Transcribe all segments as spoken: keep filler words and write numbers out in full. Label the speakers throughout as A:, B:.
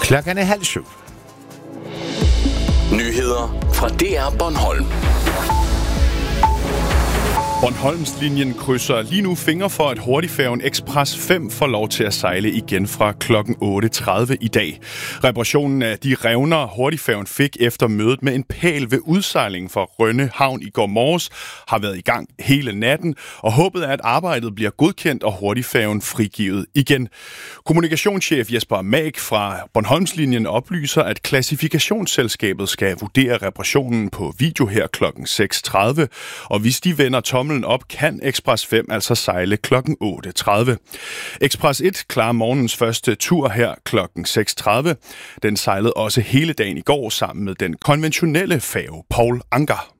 A: Klokken er halv syv.
B: Nyheder fra D R Bornholm.
C: Bornholmslinjen krydser lige nu fingre for, at hurtigfærgen Express fem får lov til at sejle igen fra klokken otte tredive i dag. Reparationen af de revner, hurtigfærgen fik efter mødet med en pæl ved udsejling fra Rønne Havn i går morges, har været i gang hele natten, og håbet er, at arbejdet bliver godkendt og hurtigfærgen frigivet igen. Kommunikationschef Jesper Mag fra Bornholmslinjen oplyser, at klassifikationsselskabet skal vurdere reparationen på video her klokken seks tredive, og hvis de vender tommelen op, kan Express fem altså sejle klokken otte tredive. Express et klarer morgens første tur her klokken seks tredive. Den sejlede også hele dagen i går sammen med den konventionelle færge Paul Anker.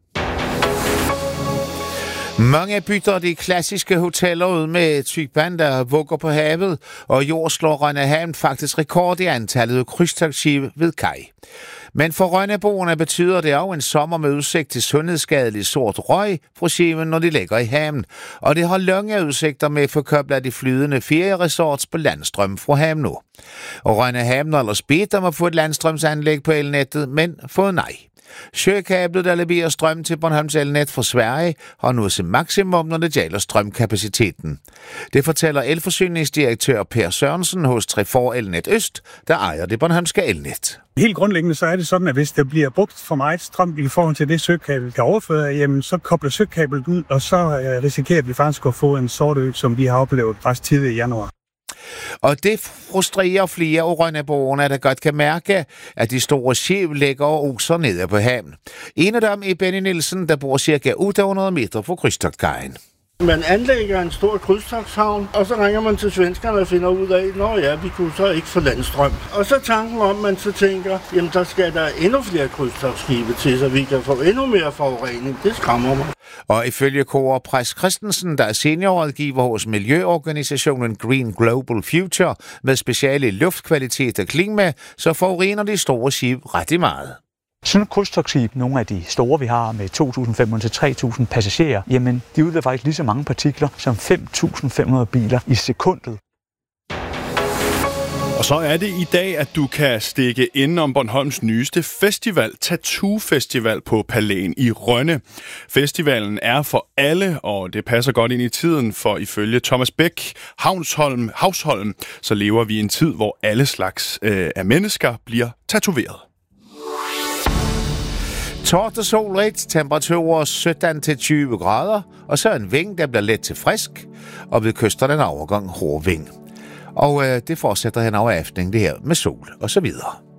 A: Mange bytter de klassiske hoteller ud med tygband, der vugger på havet, og i år slår Rønne Havn faktisk rekord i antallet krydstogtskibe ved kaj. Men for rønneboerne betyder det også en sommer med udsigt til sundhedsskadelig sort røg fra skiven, når de ligger i havnen. Og det har lange udsigter med forkøblet af de flydende ferieresorts på landstrøm fra havnen nu. Og Rønne Havn har ellers bedt om at få et landstrømsanlæg på elnettet, men fået nej. Søkablet, der leverer strøm til Bornholms elnet fra Sverige, har nu til maksimum, når det gælder strømkapaciteten. Det fortæller elforsyningsdirektør Per Sørensen hos Trefor Elnet Øst, der ejer det bornholmske elnet.
D: Helt grundlæggende så er det sådan, at hvis der bliver brugt for meget strøm i forhold til det søkabel kan overføre, jamen så kobler søkablet ud, og så risikerer vi faktisk at få en sort ø, som vi har oplevet ret tidligt i januar.
A: Og det frustrerer flere af rønneboerne, der godt kan mærke, at de store skib ligger og oser nede på havnen. En af dem er Benny Nielsen, der bor cirka otte hundrede meter fra krydstogtkajen.
E: Man anlægger en stor krydstogthavn, og så ringer man til svenskerne og finder ud af, nå ja, vi kunne så ikke få landstrøm. Og så tanken om, man så tænker, jamen der skal der endnu flere krydstogtskibe til, så vi kan få endnu mere forurening. Det skræmmer mig.
A: Og ifølge Kåre Præs Christensen, der er seniorrådgiver hos miljøorganisationen Green Global Future med speciale i luftkvalitet og klima, så forurener de store skib ret meget.
F: Sådan et krydstogtskib, nogle af de store, vi har med to tusind fem hundrede til tre tusind passagerer, jamen de udleder faktisk lige så mange partikler som fem tusind fem hundrede biler i sekundet.
C: Og så er det i dag, at du kan stikke ind om Bornholms nyeste festival, Tattoo Festival på Palæen i Rønne. Festivalen er for alle, og det passer godt ind i tiden, for ifølge Thomas Bæk, Havsholm, Havsholm, så lever vi i en tid, hvor alle slags øh, af mennesker bliver tatoveret.
A: Tørt og solrigt, temperaturer sytten til tyve grader, og så en vind, der bliver let til frisk, og ved kyster den overgang hård vind. Og øh, det fortsætter hen over aftenen, det her med sol og så videre.